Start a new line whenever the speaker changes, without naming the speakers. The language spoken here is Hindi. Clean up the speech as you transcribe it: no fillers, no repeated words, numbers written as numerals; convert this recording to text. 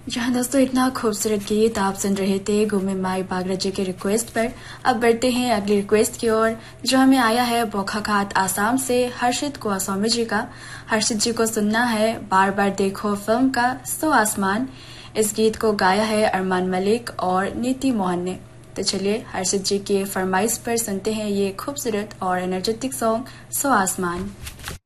जहाँ दोस्तों इतना खूबसूरत गीत आप सुन रहे थे गुमे माई बागरा जी के रिक्वेस्ट पर। अब बढ़ते हैं अगली रिक्वेस्ट की ओर, जो हमें आया है बोखाखात आसाम से हर्षित गोस्वामी जी का। हर्षित जी को सुनना है बार बार देखो फिल्म का सो आसमान। इस गीत को गाया है अरमान मलिक और नीति मोहन ने। तो चलिए हर्षित जी की फरमाइश पर सुनते हैं ये खूबसूरत और एनर्जेटिक सॉन्ग सो आसमान।